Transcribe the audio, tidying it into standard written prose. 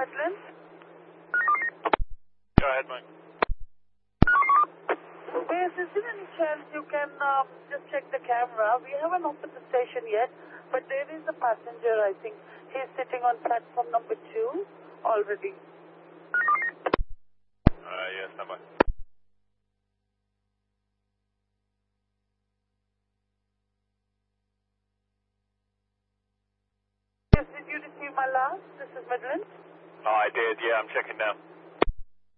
Midlands. Go ahead, Mike. Base, is there any chance you can just check the camera? We haven't opened the station yet, but there is a passenger, I think. He's sitting on platform number 2 already. Yes, stand by. Yes, did you receive my last? This is Midlands. Oh, I did, yeah, I'm checking now.